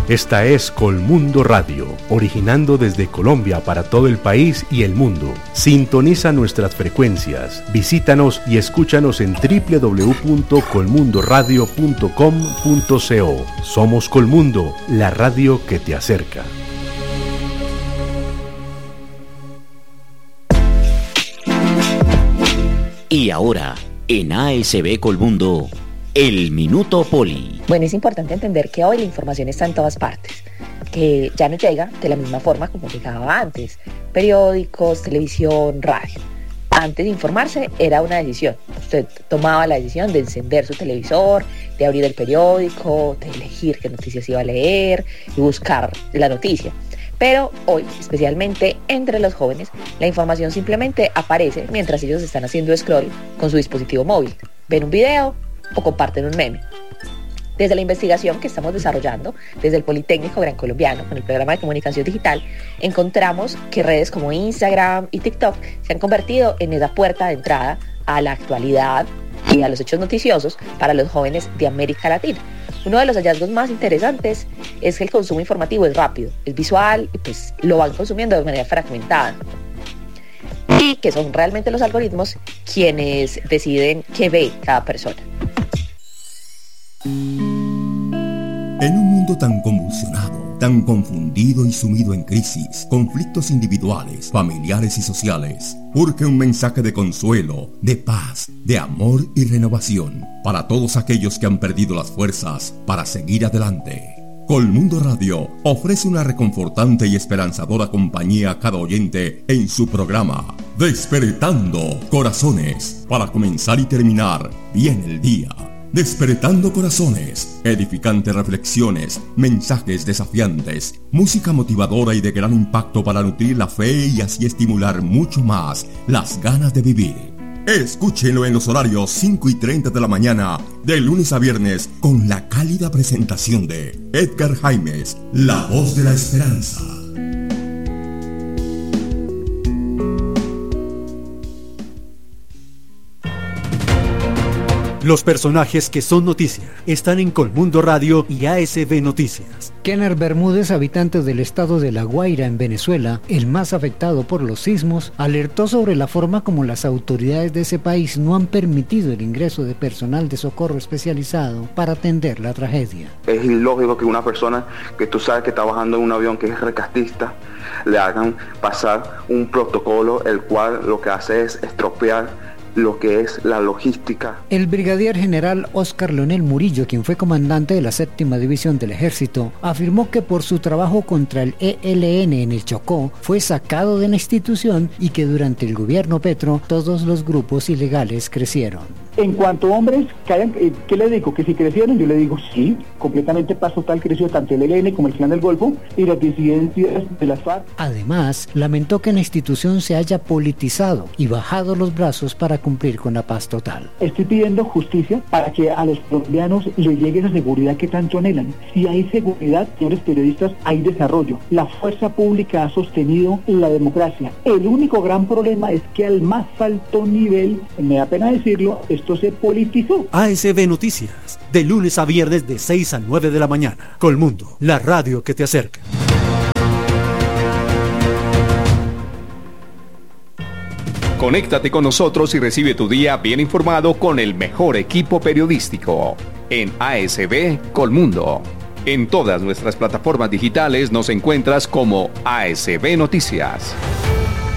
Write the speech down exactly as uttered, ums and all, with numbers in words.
Esta es Colmundo Radio, originando desde Colombia para todo el país y el mundo. Sintoniza nuestras frecuencias, visítanos y escúchanos en doble u doble u doble u punto colmundo radio punto com punto co. Somos Colmundo, la radio que te acerca. Y ahora, en A S B Colmundo, el Minuto Poli. Bueno, es importante entender que hoy la información está en todas partes, que ya no llega de la misma forma como llegaba antes. Periódicos, televisión, radio. Antes de informarse era una decisión. Usted tomaba la decisión de encender su televisor, de abrir el periódico, de elegir qué noticias iba a leer y buscar la noticia. Pero hoy, especialmente entre los jóvenes, la información simplemente aparece mientras ellos están haciendo scroll con su dispositivo móvil. Ven un video o comparten un meme. Desde la investigación que estamos desarrollando, desde el Politécnico Gran Colombiano, con el programa de comunicación digital, encontramos que redes como Instagram y TikTok se han convertido en esa puerta de entrada a la actualidad y a los hechos noticiosos para los jóvenes de América Latina. Uno de los hallazgos más interesantes es que el consumo informativo es rápido, es visual y pues lo van consumiendo de manera fragmentada. Y que son realmente los algoritmos quienes deciden qué ve cada persona. En un mundo tan convulsionado, tan confundido y sumido en crisis, conflictos individuales, familiares y sociales, urge un mensaje de consuelo, de paz, de amor y renovación para todos aquellos que han perdido las fuerzas para seguir adelante. Colmundo Radio ofrece una reconfortante y esperanzadora compañía a cada oyente en su programa Despertando Corazones, para comenzar y terminar bien el día. Despertando Corazones, edificantes reflexiones, mensajes desafiantes, música motivadora y de gran impacto para nutrir la fe y así estimular mucho más las ganas de vivir. Escúchenlo en los horarios cinco y treinta de la mañana, de lunes a viernes, con la cálida presentación de Edgar Jaimes, la voz de la esperanza. Los personajes que son noticia están en Colmundo Radio y A S B Noticias. Kenner Bermúdez, habitante del estado de La Guaira en Venezuela, el más afectado por los sismos, alertó sobre la forma como las autoridades de ese país no han permitido el ingreso de personal de socorro especializado para atender la tragedia. Es ilógico que una persona que tú sabes que está bajando en un avión que es rescatista le hagan pasar un protocolo el cual lo que hace es estropear lo que es la logística. El brigadier general Óscar Leonel Murillo, quien fue comandante de la séptima división del ejército, afirmó que por su trabajo contra el E L N en el Chocó fue sacado de la institución y que durante el gobierno Petro todos los grupos ilegales crecieron. En cuanto a hombres, ¿qué le digo? Que si crecieron, yo le digo sí, completamente paz total, creció tanto el E L N como el Clan del Golfo y las disidencias de las FARC. Además, lamentó que la institución se haya politizado y bajado los brazos para cumplir con la paz total. Estoy pidiendo justicia para que a los colombianos les llegue esa seguridad que tanto anhelan. Si hay seguridad, señores periodistas, hay desarrollo. La fuerza pública ha sostenido la democracia. El único gran problema es que al más alto nivel, me da pena decirlo, esto se politizó. A S B Noticias, de lunes a viernes de seis a nueve de la mañana. Colmundo, la radio que te acerca. Conéctate con nosotros y recibe tu día bien informado con el mejor equipo periodístico en A S B Colmundo. En todas nuestras plataformas digitales nos encuentras como A S B Noticias.